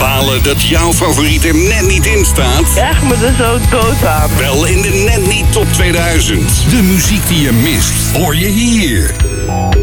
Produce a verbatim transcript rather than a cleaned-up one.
Balen dat jouw favoriet er net niet in staat? Echt me er zo dood aan. Wel in de Net Niet Top tweeduizend. De muziek die je mist, hoor je hier.